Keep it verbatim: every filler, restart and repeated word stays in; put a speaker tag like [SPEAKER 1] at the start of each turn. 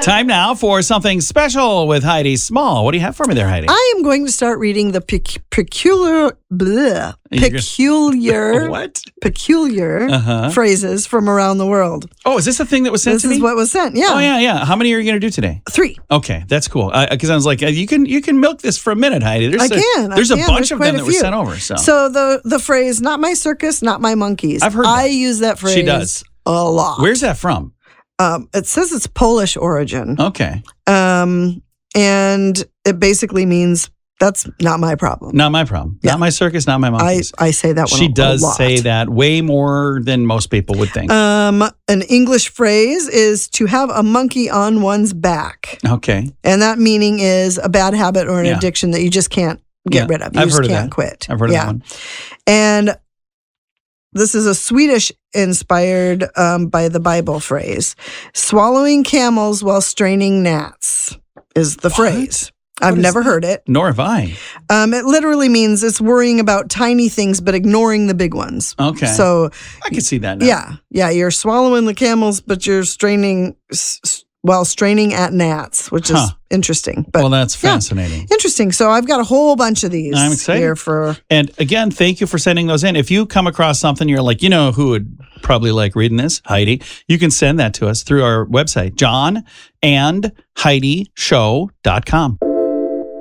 [SPEAKER 1] Time now for something special with Heidi Small. What do you have for me there, Heidi?
[SPEAKER 2] I am going to start reading the pec- peculiar, bleh, peculiar,
[SPEAKER 1] what?
[SPEAKER 2] Peculiar
[SPEAKER 1] Uh-huh.
[SPEAKER 2] phrases from around the world.
[SPEAKER 1] Oh, is this the thing that was sent
[SPEAKER 2] This
[SPEAKER 1] to me?
[SPEAKER 2] is what was sent. Yeah.
[SPEAKER 1] Oh, yeah, yeah. How many are you going to do today?
[SPEAKER 2] Three.
[SPEAKER 1] Okay, that's cool. Because I, I was like, uh, you can you can milk this for a minute, Heidi. There's
[SPEAKER 2] I
[SPEAKER 1] a,
[SPEAKER 2] can.
[SPEAKER 1] There's
[SPEAKER 2] I
[SPEAKER 1] a
[SPEAKER 2] can.
[SPEAKER 1] bunch
[SPEAKER 2] There's
[SPEAKER 1] of
[SPEAKER 2] quite
[SPEAKER 1] them
[SPEAKER 2] a
[SPEAKER 1] that were
[SPEAKER 2] few.
[SPEAKER 1] sent over. So,
[SPEAKER 2] So the the phrase, not my circus, not my monkeys.
[SPEAKER 1] I've heard that.
[SPEAKER 2] I use that phrase
[SPEAKER 1] She does.
[SPEAKER 2] a lot.
[SPEAKER 1] Where's that from?
[SPEAKER 2] Um, it says it's Polish origin.
[SPEAKER 1] Okay.
[SPEAKER 2] Um, and it basically means that's not my problem.
[SPEAKER 1] Not my problem.
[SPEAKER 2] Yeah.
[SPEAKER 1] Not my circus, not my
[SPEAKER 2] I,
[SPEAKER 1] monkeys.
[SPEAKER 2] I say that one
[SPEAKER 1] She
[SPEAKER 2] a,
[SPEAKER 1] does
[SPEAKER 2] a lot.
[SPEAKER 1] say that way more than most people would think.
[SPEAKER 2] Um, an English phrase is to have a monkey on one's back.
[SPEAKER 1] Okay.
[SPEAKER 2] And that meaning is a bad habit or an
[SPEAKER 1] Yeah.
[SPEAKER 2] addiction that you just can't get
[SPEAKER 1] Yeah.
[SPEAKER 2] rid of. You
[SPEAKER 1] I've
[SPEAKER 2] just
[SPEAKER 1] heard of
[SPEAKER 2] can't
[SPEAKER 1] that.
[SPEAKER 2] quit.
[SPEAKER 1] I've heard
[SPEAKER 2] yeah.
[SPEAKER 1] of that one.
[SPEAKER 2] And this is a Swedish inspired um, by the Bible phrase. Swallowing camels while straining gnats is the
[SPEAKER 1] What?
[SPEAKER 2] phrase. I've
[SPEAKER 1] What is
[SPEAKER 2] never
[SPEAKER 1] that?
[SPEAKER 2] heard it.
[SPEAKER 1] Nor have I.
[SPEAKER 2] Um, it literally means it's worrying about tiny things but ignoring the big ones.
[SPEAKER 1] Okay.
[SPEAKER 2] So,
[SPEAKER 1] I can see that now.
[SPEAKER 2] yeah, yeah, you're swallowing the camels, but you're straining s- s- while straining at gnats, which is
[SPEAKER 1] Huh.
[SPEAKER 2] interesting. But
[SPEAKER 1] Well, that's
[SPEAKER 2] yeah.
[SPEAKER 1] fascinating.
[SPEAKER 2] Interesting. So I've got a whole bunch of these
[SPEAKER 1] I'm excited.
[SPEAKER 2] here for.
[SPEAKER 1] And again, thank you for sending those in. If you come across something you're like, you know who would probably like reading this? Heidi. You can send that to us through our website, john and heidi show dot com.